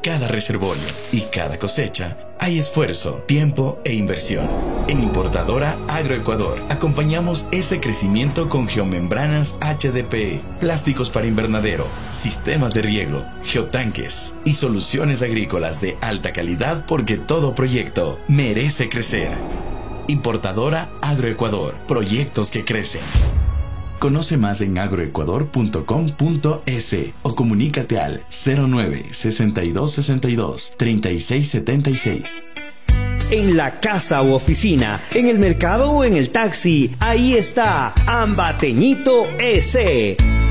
cada reservorio y cada cosecha hay esfuerzo, tiempo e inversión. En Importadora Agroecuador acompañamos ese crecimiento con geomembranas HDPE, plásticos para invernadero, sistemas de riego, geotanques y soluciones agrícolas de alta calidad, porque todo proyecto merece crecer. Importadora Agroecuador, proyectos que crecen. Conoce más en agroecuador.com.es o comunícate al 09 62 62 36 76. En la casa u oficina, en el mercado o en el taxi, ahí está Ambateñito S.